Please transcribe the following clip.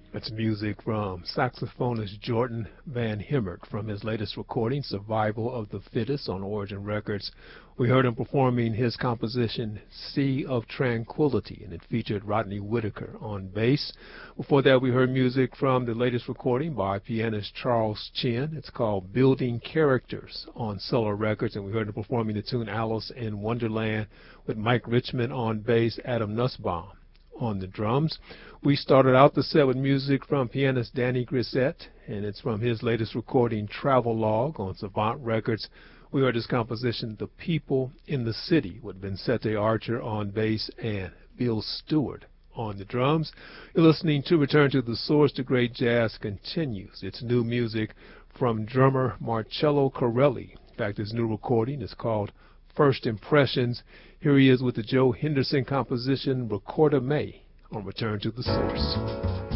That's music from saxophonist Jordan Van Hemert from his latest recording, Survival of the Fittest, on Origin Records. We heard him performing his composition, Sea of Tranquility, and it featured Rodney Whitaker on bass. Before that, we heard music from the latest recording by pianist Charles Chin. It's called Building Characters on Solar Records, and we heard him performing the tune Alice in Wonderland with Mike Richmond on bass, Adam Nussbaum on the drums. We started out the set with music from pianist Danny Grissett, and it's from his latest recording, Travelogue, on Savant Records. We heard his composition, The People in the City, with Vincente Archer on bass and Bill Stewart on the drums. You're listening to Return to the Source. The great jazz continues. It's new music from drummer Marcello Corelli. In fact, his new recording is called First Impressions. Here he is with the Joe Henderson composition, Recorda May, on Return to the Source.